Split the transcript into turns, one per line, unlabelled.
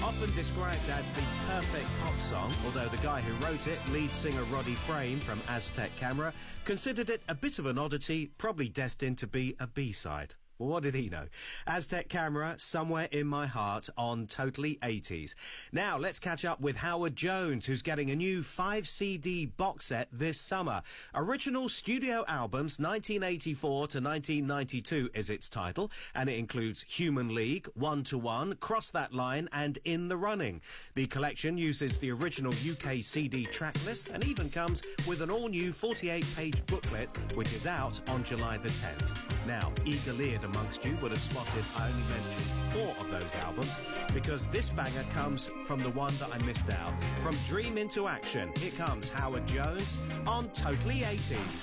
Often described as the perfect pop song, although the guy who wrote it, lead singer Roddy Frame from Aztec Camera, considered it a bit of an oddity, probably destined to be a B-side. Well, what did he know? Aztec Camera, Somewhere in My Heart on Totally 80s. Now, let's catch up with Howard Jones, who's getting a new 5-CD box set this summer. Original studio albums, 1984 to 1992 is its title, and it includes Human League, One to One, Cross That Line, and In the Running. The collection uses the original UK CD track list and even comes with an all-new 48-page booklet, which is out on July the 10th. Now, eagle-eared amongst you would have spotted I only mentioned 4 of those albums, because this banger comes from the one that I missed out. From Dream into Action, here comes Howard Jones on Totally 80s.